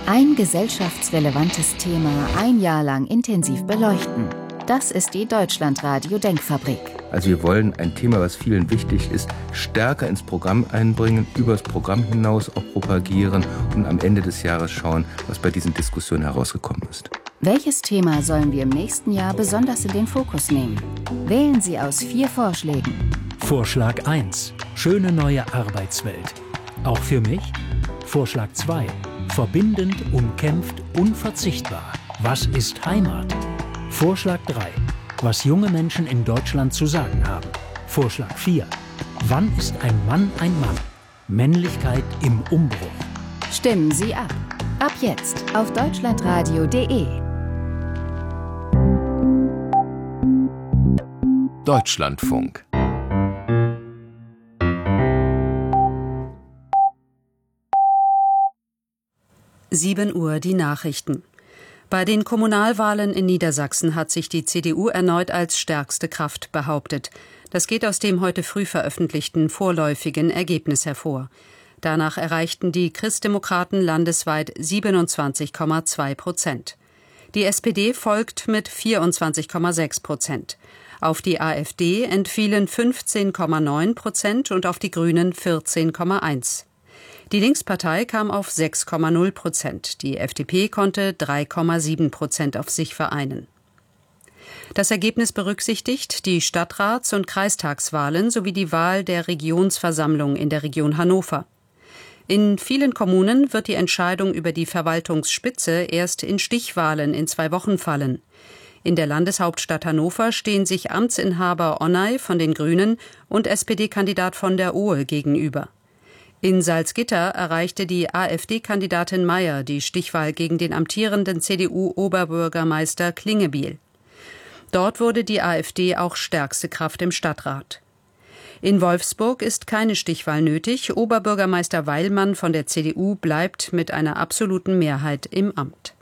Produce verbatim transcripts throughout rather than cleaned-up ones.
Ein gesellschaftsrelevantes Thema ein Jahr lang intensiv beleuchten. Das ist die Deutschlandradio Denkfabrik. Also wir wollen ein Thema, was vielen wichtig ist, stärker ins Programm einbringen, über das Programm hinaus auch propagieren und am Ende des Jahres schauen, was bei diesen Diskussionen herausgekommen ist. Welches Thema sollen wir im nächsten Jahr besonders in den Fokus nehmen? Wählen Sie aus vier Vorschlägen. Vorschlag eins. Schöne neue Arbeitswelt. Auch für mich? Vorschlag zwei. Verbindend, umkämpft, unverzichtbar. Was ist Heimat? Vorschlag drei. Was junge Menschen in Deutschland zu sagen haben. Vorschlag vier. Wann ist ein Mann ein Mann? Männlichkeit im Umbruch. Stimmen Sie ab. Ab jetzt auf deutschlandradio punkt de. Deutschlandfunk. sieben Uhr die Nachrichten. Bei den Kommunalwahlen in Niedersachsen hat sich die C D U erneut als stärkste Kraft behauptet. Das geht aus dem heute früh veröffentlichten vorläufigen Ergebnis hervor. Danach erreichten die Christdemokraten landesweit siebenundzwanzig Komma zwei Prozent. Die S P D folgt mit vierundzwanzig Komma sechs Prozent. Auf die AfD entfielen fünfzehn Komma neun Prozent und auf die Grünen vierzehn Komma eins. Die Linkspartei kam auf sechs Komma null Prozent. Die F D P konnte drei Komma sieben Prozent auf sich vereinen. Das Ergebnis berücksichtigt die Stadtrats- und Kreistagswahlen sowie die Wahl der Regionsversammlung in der Region Hannover. In vielen Kommunen wird die Entscheidung über die Verwaltungsspitze erst in Stichwahlen in zwei Wochen fallen. In der Landeshauptstadt Hannover stehen sich Amtsinhaber Onay von den Grünen und S P D-Kandidat von der Ohe gegenüber. In Salzgitter erreichte die AfD-Kandidatin Meyer die Stichwahl gegen den amtierenden C D U-Oberbürgermeister Klingebiel. Dort wurde die AfD auch stärkste Kraft im Stadtrat. In Wolfsburg ist keine Stichwahl nötig. Oberbürgermeister Weilmann von der C D U bleibt mit einer absoluten Mehrheit im Amt.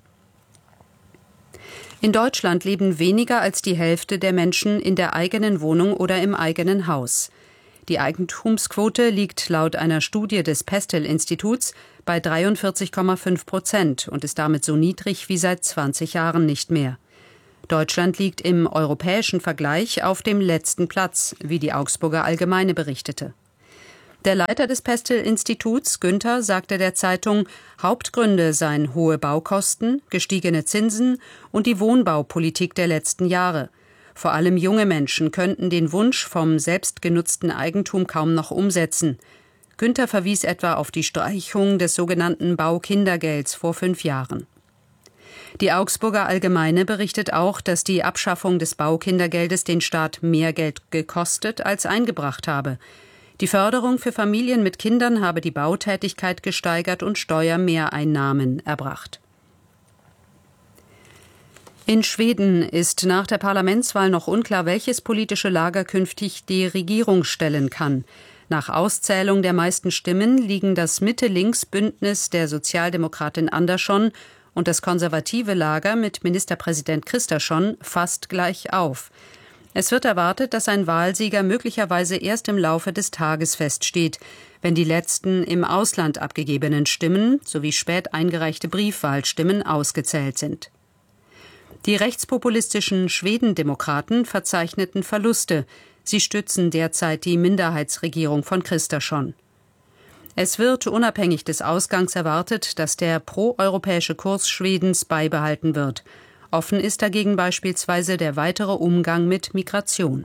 In Deutschland leben weniger als die Hälfte der Menschen in der eigenen Wohnung oder im eigenen Haus. Die Eigentumsquote liegt laut einer Studie des Pestel-Instituts bei dreiundvierzig Komma fünf Prozent und ist damit so niedrig wie seit zwanzig Jahren nicht mehr. Deutschland liegt im europäischen Vergleich auf dem letzten Platz, wie die Augsburger Allgemeine berichtete. Der Leiter des Pestel-Instituts, Günther, sagte der Zeitung, Hauptgründe seien hohe Baukosten, gestiegene Zinsen und die Wohnbaupolitik der letzten Jahre. Vor allem junge Menschen könnten den Wunsch vom selbstgenutzten Eigentum kaum noch umsetzen. Günther verwies etwa auf die Streichung des sogenannten Baukindergelds vor fünf Jahren. Die Augsburger Allgemeine berichtet auch, dass die Abschaffung des Baukindergeldes den Staat mehr Geld gekostet als eingebracht habe. Die Förderung für Familien mit Kindern habe die Bautätigkeit gesteigert und Steuermehreinnahmen erbracht. In Schweden ist nach der Parlamentswahl noch unklar, welches politische Lager künftig die Regierung stellen kann. Nach Auszählung der meisten Stimmen liegen das Mitte-Links-Bündnis der Sozialdemokratin Andersson und das konservative Lager mit Ministerpräsident Kristersson fast gleich auf. Es wird erwartet, dass ein Wahlsieger möglicherweise erst im Laufe des Tages feststeht, wenn die letzten im Ausland abgegebenen Stimmen sowie spät eingereichte Briefwahlstimmen ausgezählt sind. Die rechtspopulistischen Schwedendemokraten verzeichneten Verluste. Sie stützen derzeit die Minderheitsregierung von Kristersson. Es wird unabhängig des Ausgangs erwartet, dass der proeuropäische Kurs Schwedens beibehalten wird. Offen ist dagegen beispielsweise der weitere Umgang mit Migration.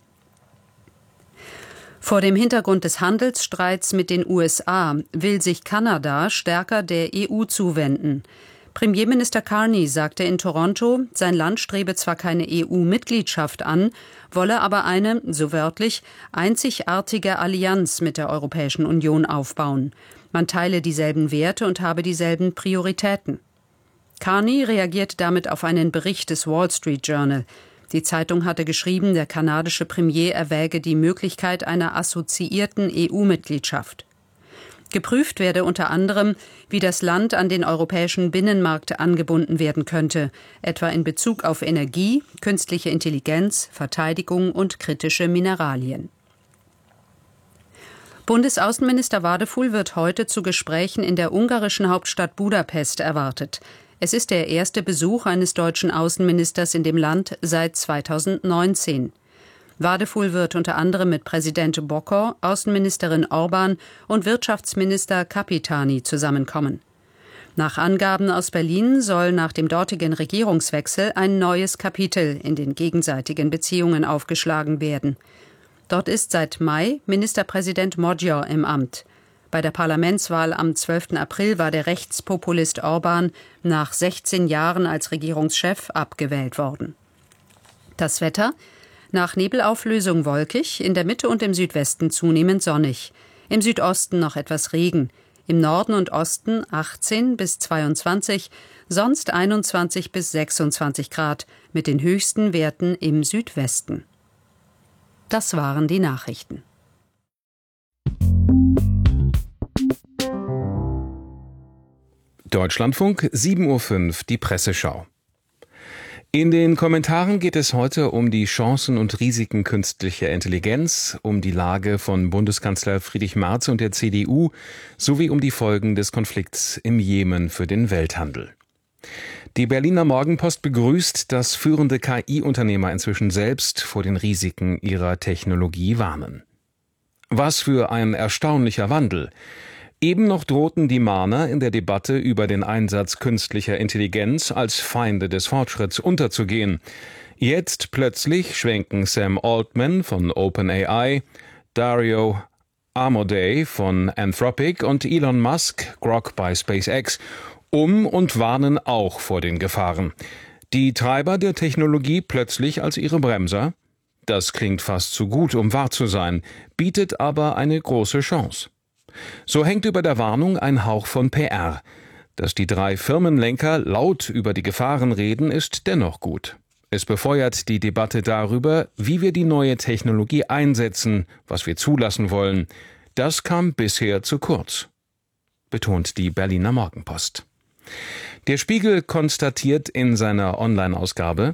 Vor dem Hintergrund des Handelsstreits mit den U S A will sich Kanada stärker der E U zuwenden. Premierminister Carney sagte in Toronto, sein Land strebe zwar keine E U-Mitgliedschaft an, wolle aber eine, so wörtlich, einzigartige Allianz mit der Europäischen Union aufbauen. Man teile dieselben Werte und habe dieselben Prioritäten. Carney reagierte damit auf einen Bericht des Wall Street Journal. Die Zeitung hatte geschrieben, der kanadische Premier erwäge die Möglichkeit einer assoziierten E U-Mitgliedschaft. Geprüft werde unter anderem, wie das Land an den europäischen Binnenmarkt angebunden werden könnte, etwa in Bezug auf Energie, künstliche Intelligenz, Verteidigung und kritische Mineralien. Bundesaußenminister Wadefuhl wird heute zu Gesprächen in der ungarischen Hauptstadt Budapest erwartet. Es ist der erste Besuch eines deutschen Außenministers in dem Land seit zweitausendneunzehn. Wadefuhl wird unter anderem mit Präsident Bokor, Außenministerin Orban und Wirtschaftsminister Kapitani zusammenkommen. Nach Angaben aus Berlin soll nach dem dortigen Regierungswechsel ein neues Kapitel in den gegenseitigen Beziehungen aufgeschlagen werden. Dort ist seit Mai Ministerpräsident Magyar im Amt. Bei der Parlamentswahl am zwölften April war der Rechtspopulist Orban nach sechzehn Jahren als Regierungschef abgewählt worden. Das Wetter: Nach Nebelauflösung wolkig, in der Mitte und im Südwesten zunehmend sonnig. Im Südosten noch etwas Regen. Im Norden und Osten achtzehn bis zweiundzwanzig, sonst einundzwanzig bis sechsundzwanzig Grad, mit den höchsten Werten im Südwesten. Das waren die Nachrichten. Deutschlandfunk, sieben Uhr fünf, die Presseschau. In den Kommentaren geht es heute um die Chancen und Risiken künstlicher Intelligenz, um die Lage von Bundeskanzler Friedrich Merz und der C D U sowie um die Folgen des Konflikts im Jemen für den Welthandel. Die Berliner Morgenpost begrüßt, dass führende K I-Unternehmer inzwischen selbst vor den Risiken ihrer Technologie warnen. Was für ein erstaunlicher Wandel! Eben noch drohten die Mahner in der Debatte über den Einsatz künstlicher Intelligenz als Feinde des Fortschritts unterzugehen. Jetzt plötzlich schwenken Sam Altman von OpenAI, Dario Amodei von Anthropic und Elon Musk, Grok bei SpaceX, um und warnen auch vor den Gefahren. Die Treiber der Technologie plötzlich als ihre Bremser? Das klingt fast zu gut, um wahr zu sein, bietet aber eine große Chance. So hängt über der Warnung ein Hauch von P R. Dass die drei Firmenlenker laut über die Gefahren reden, ist dennoch gut. Es befeuert die Debatte darüber, wie wir die neue Technologie einsetzen, was wir zulassen wollen. Das kam bisher zu kurz, betont die Berliner Morgenpost. Der Spiegel konstatiert in seiner Online-Ausgabe: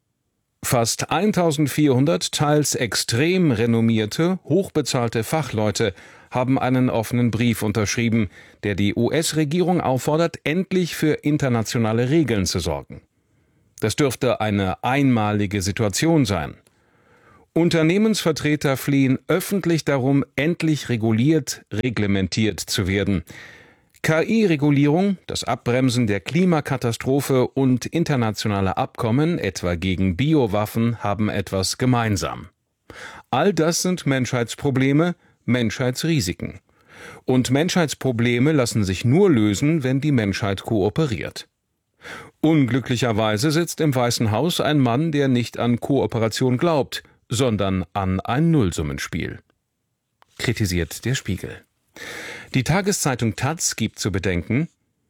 Fast eintausendvierhundert teils extrem renommierte, hochbezahlte Fachleute haben einen offenen Brief unterschrieben, der die U S-Regierung auffordert, endlich für internationale Regeln zu sorgen. Das dürfte eine einmalige Situation sein. Unternehmensvertreter flehen öffentlich darum, endlich reguliert, reglementiert zu werden. K I-Regulierung, das Abbremsen der Klimakatastrophe und internationale Abkommen, etwa gegen Biowaffen, haben etwas gemeinsam. All das sind Menschheitsprobleme, Menschheitsrisiken. Und Menschheitsprobleme lassen sich nur lösen, wenn die Menschheit kooperiert. Unglücklicherweise sitzt im Weißen Haus ein Mann, der nicht an Kooperation glaubt, sondern an ein Nullsummenspiel, kritisiert der Spiegel. Die Tageszeitung Taz gibt zu bedenken: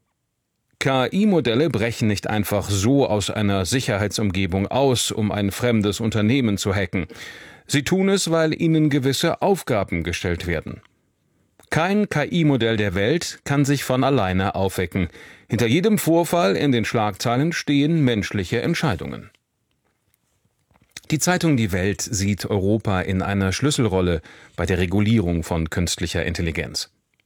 K I-Modelle brechen nicht einfach so aus einer Sicherheitsumgebung aus, um ein fremdes Unternehmen zu hacken. Sie tun es, weil ihnen gewisse Aufgaben gestellt werden. Kein K I-Modell der Welt kann sich von alleine aufwecken. Hinter jedem Vorfall in den Schlagzeilen stehen menschliche Entscheidungen. Die Zeitung Die Welt sieht Europa in einer Schlüsselrolle bei der Regulierung von künstlicher Intelligenz.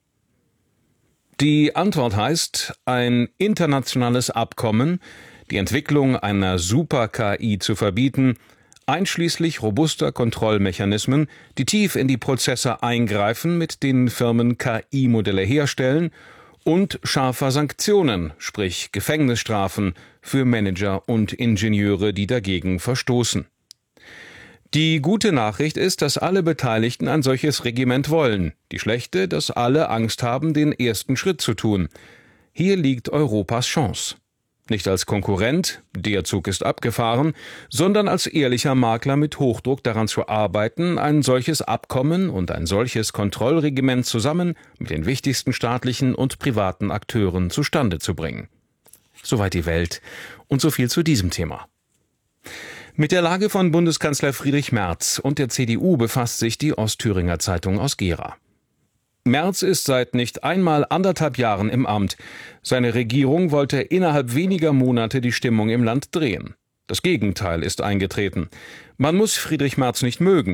Die Antwort heißt, ein internationales Abkommen, die Entwicklung einer Super-K I zu verbieten, einschließlich robuster Kontrollmechanismen, die tief in die Prozesse eingreifen, mit denen Firmen K I-Modelle herstellen, und scharfer Sanktionen, sprich Gefängnisstrafen für Manager und Ingenieure, die dagegen verstoßen. Die gute Nachricht ist, dass alle Beteiligten ein solches Regiment wollen. Die schlechte, dass alle Angst haben, den ersten Schritt zu tun. Hier liegt Europas Chance. Nicht als Konkurrent, der Zug ist abgefahren, sondern als ehrlicher Makler mit Hochdruck daran zu arbeiten, ein solches Abkommen und ein solches Kontrollregiment zusammen mit den wichtigsten staatlichen und privaten Akteuren zustande zu bringen. Soweit die Welt und so viel zu diesem Thema. Mit der Lage von Bundeskanzler Friedrich Merz und der C D U befasst sich die Ostthüringer Zeitung aus Gera. Merz ist seit nicht einmal anderthalb Jahren im Amt. Seine Regierung wollte innerhalb weniger Monate die Stimmung im Land drehen. Das Gegenteil ist eingetreten. Man muss Friedrich Merz nicht mögen.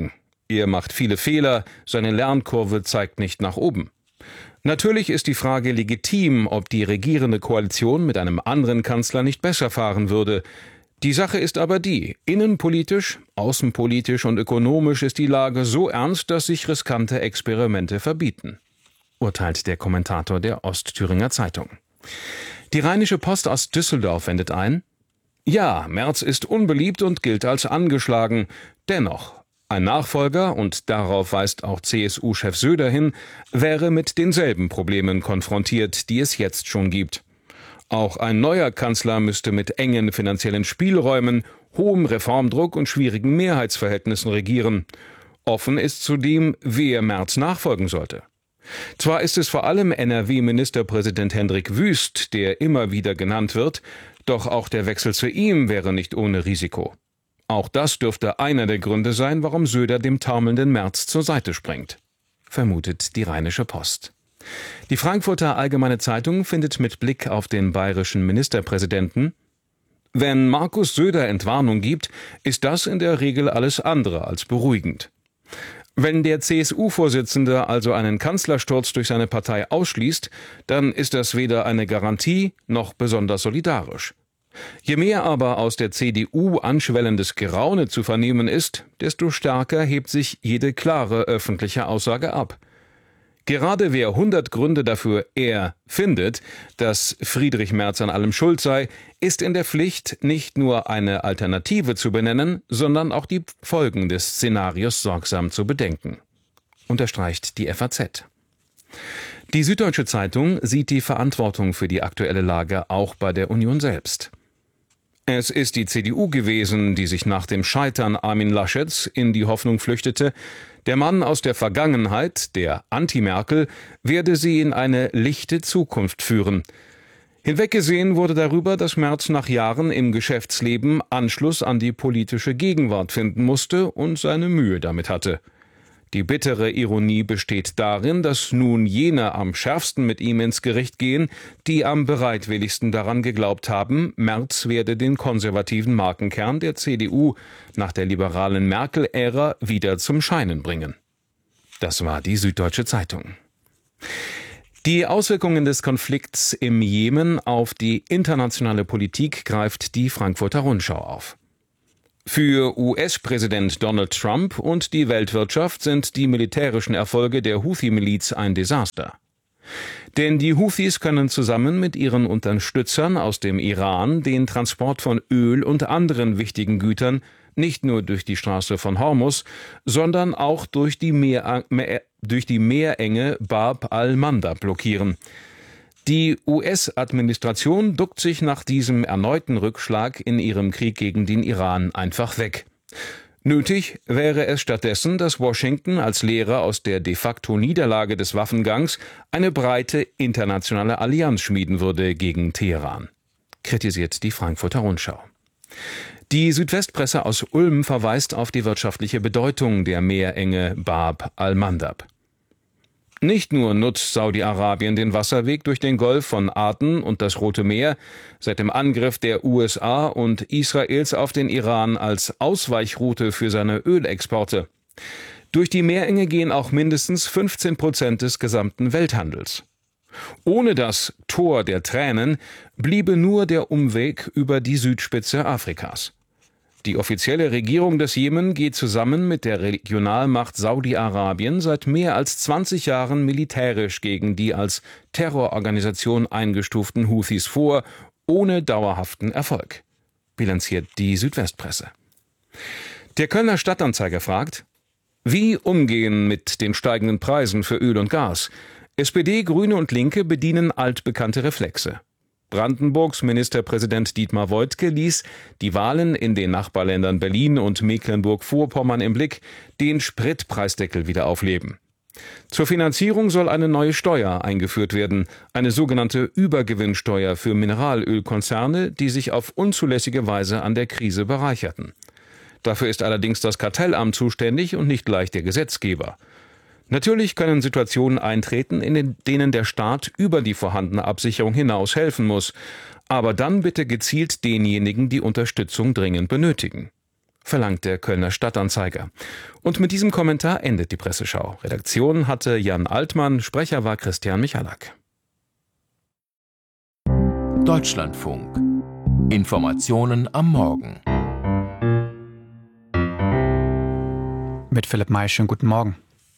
Er macht viele Fehler, seine Lernkurve zeigt nicht nach oben. Natürlich ist die Frage legitim, ob die regierende Koalition mit einem anderen Kanzler nicht besser fahren würde. Die Sache ist aber die, innenpolitisch, außenpolitisch und ökonomisch ist die Lage so ernst, dass sich riskante Experimente verbieten, urteilt der Kommentator der Ostthüringer Zeitung. Die Rheinische Post aus Düsseldorf wendet ein: Ja, Merz ist unbeliebt und gilt als angeschlagen. Dennoch, ein Nachfolger, und darauf weist auch C S U-Chef Söder hin, wäre mit denselben Problemen konfrontiert, die es jetzt schon gibt. Auch ein neuer Kanzler müsste mit engen finanziellen Spielräumen, hohem Reformdruck und schwierigen Mehrheitsverhältnissen regieren. Offen ist zudem, wer Merz nachfolgen sollte. Zwar ist es vor allem N R W-Ministerpräsident Hendrik Wüst, der immer wieder genannt wird, doch auch der Wechsel zu ihm wäre nicht ohne Risiko. Auch das dürfte einer der Gründe sein, warum Söder dem taumelnden Merz zur Seite springt, vermutet die Rheinische Post. Die Frankfurter Allgemeine Zeitung findet mit Blick auf den bayerischen Ministerpräsidenten: Wenn Markus Söder Entwarnung gibt, ist das in der Regel alles andere als beruhigend. Wenn der C S U-Vorsitzende also einen Kanzlersturz durch seine Partei ausschließt, dann ist das weder eine Garantie noch besonders solidarisch. Je mehr aber aus der C D U anschwellendes Geraune zu vernehmen ist, desto stärker hebt sich jede klare öffentliche Aussage ab. Gerade wer hundert Gründe dafür er findet, dass Friedrich Merz an allem schuld sei, ist in der Pflicht, nicht nur eine Alternative zu benennen, sondern auch die Folgen des Szenarios sorgsam zu bedenken, unterstreicht die F A Z. Die Süddeutsche Zeitung sieht die Verantwortung für die aktuelle Lage auch bei der Union selbst. Es ist die C D U gewesen, die sich nach dem Scheitern Armin Laschets in die Hoffnung flüchtete, der Mann aus der Vergangenheit, der Anti-Merkel, werde sie in eine lichte Zukunft führen. Hinweggesehen wurde darüber, dass Merz nach Jahren im Geschäftsleben Anschluss an die politische Gegenwart finden musste und seine Mühe damit hatte. Die bittere Ironie besteht darin, dass nun jene am schärfsten mit ihm ins Gericht gehen, die am bereitwilligsten daran geglaubt haben, Merz werde den konservativen Markenkern der C D U nach der liberalen Merkel-Ära wieder zum Scheinen bringen. Das war die Süddeutsche Zeitung. Die Auswirkungen des Konflikts im Jemen auf die internationale Politik greift die Frankfurter Rundschau auf. Für U S-Präsident Donald Trump und die Weltwirtschaft sind die militärischen Erfolge der Houthi-Miliz ein Desaster. Denn die Houthis können zusammen mit ihren Unterstützern aus dem Iran den Transport von Öl und anderen wichtigen Gütern nicht nur durch die Straße von Hormuz, sondern auch durch die, Meer, durch die Meerenge Bab al-Mandab blockieren. Die U S-Administration duckt sich nach diesem erneuten Rückschlag in ihrem Krieg gegen den Iran einfach weg. Nötig wäre es stattdessen, dass Washington als Lehrer aus der de facto Niederlage des Waffengangs eine breite internationale Allianz schmieden würde gegen Teheran, kritisiert die Frankfurter Rundschau. Die Südwestpresse aus Ulm verweist auf die wirtschaftliche Bedeutung der Meerenge Bab al-Mandab. Nicht nur nutzt Saudi-Arabien den Wasserweg durch den Golf von Aden und das Rote Meer seit dem Angriff der U S A und Israels auf den Iran als Ausweichroute für seine Ölexporte. Durch die Meerenge gehen auch mindestens fünfzehn Prozent des gesamten Welthandels. Ohne das Tor der Tränen bliebe nur der Umweg über die Südspitze Afrikas. Die offizielle Regierung des Jemen geht zusammen mit der Regionalmacht Saudi-Arabien seit mehr als zwanzig Jahren militärisch gegen die als Terrororganisation eingestuften Houthis vor, ohne dauerhaften Erfolg, bilanziert die Südwestpresse. Der Kölner Stadtanzeiger fragt: Wie umgehen mit den steigenden Preisen für Öl und Gas? S P D, Grüne und Linke bedienen altbekannte Reflexe. Brandenburgs Ministerpräsident Dietmar Woidke ließ, die Wahlen in den Nachbarländern Berlin und Mecklenburg-Vorpommern im Blick, den Spritpreisdeckel wieder aufleben. Zur Finanzierung soll eine neue Steuer eingeführt werden, eine sogenannte Übergewinnsteuer für Mineralölkonzerne, die sich auf unzulässige Weise an der Krise bereicherten. Dafür ist allerdings das Kartellamt zuständig und nicht gleich der Gesetzgeber. Natürlich können Situationen eintreten, in denen der Staat über die vorhandene Absicherung hinaus helfen muss, aber dann bitte gezielt denjenigen, die Unterstützung dringend benötigen. verlangt der Kölner Stadtanzeiger. Und mit diesem Kommentar endet die Presseschau. Redaktion hatte Jan Altmann, Sprecher war Christian Michalak. Deutschlandfunk. Informationen am Morgen. Mit Philipp May, schönen guten Morgen.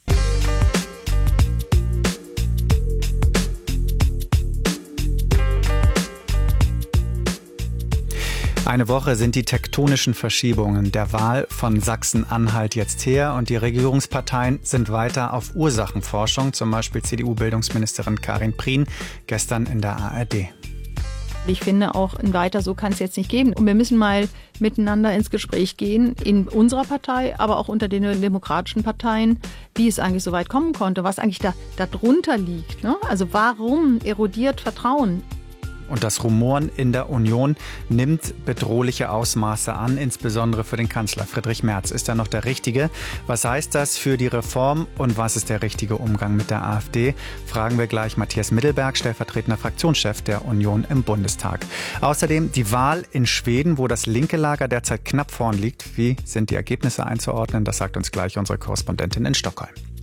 Eine Woche sind die tektonischen Verschiebungen der Wahl von Sachsen-Anhalt jetzt her und die Regierungsparteien sind weiter auf Ursachenforschung, zum Beispiel C D U-Bildungsministerin Karin Prien gestern in der A R D. Ich finde auch, ein weiter so kann es jetzt nicht geben. Und wir müssen mal miteinander ins Gespräch gehen, in unserer Partei, aber auch unter den demokratischen Parteien, wie es eigentlich so weit kommen konnte, was eigentlich da darunter liegt. Ne? Also warum erodiert Vertrauen? Und das Rumoren in der Union nimmt bedrohliche Ausmaße an, insbesondere für den Kanzler Friedrich Merz. Ist er noch der Richtige? Was heißt das für die Reform und was ist der richtige Umgang mit der AfD? Fragen wir gleich Matthias Mittelberg, stellvertretender Fraktionschef der Union im Bundestag. Außerdem die Wahl in Schweden, wo das linke Lager derzeit knapp vorn liegt. Wie sind die Ergebnisse einzuordnen? Das sagt uns gleich unsere Korrespondentin in Stockholm.